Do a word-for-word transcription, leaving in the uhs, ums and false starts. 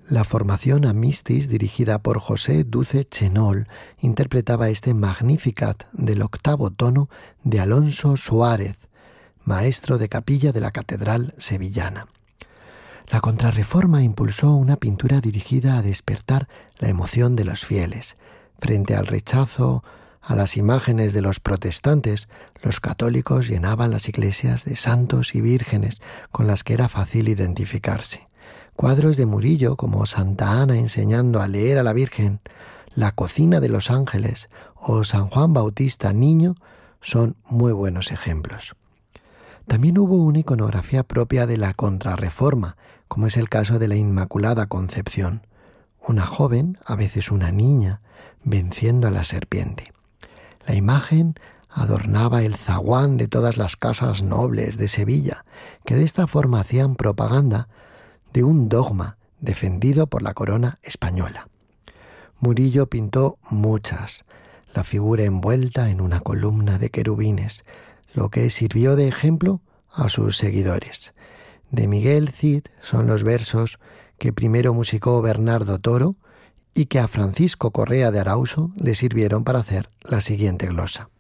La formación Amistis, dirigida por José Duce Chenol, interpretaba este Magnificat del octavo tono de Alonso Suárez, maestro de capilla de la Catedral sevillana. La Contrarreforma impulsó una pintura dirigida a despertar la emoción de los fieles. Frente al rechazo a las imágenes de los protestantes, los católicos llenaban las iglesias de santos y vírgenes con las que era fácil identificarse. Cuadros de Murillo como Santa Ana enseñando a leer a la Virgen, La cocina de los ángeles o San Juan Bautista Niño son muy buenos ejemplos. También hubo una iconografía propia de la Contrarreforma, como es el caso de la Inmaculada Concepción, una joven, a veces una niña, venciendo a la serpiente. La imagen adornaba el zaguán de todas las casas nobles de Sevilla, que de esta forma hacían propaganda de un dogma defendido por la corona española. Murillo pintó muchas, la figura envuelta en una columna de querubines, lo que sirvió de ejemplo a sus seguidores. De Miguel Cid son los versos que primero musicó Bernardo Toro y que a Francisco Correa de Arauso le sirvieron para hacer la siguiente glosa.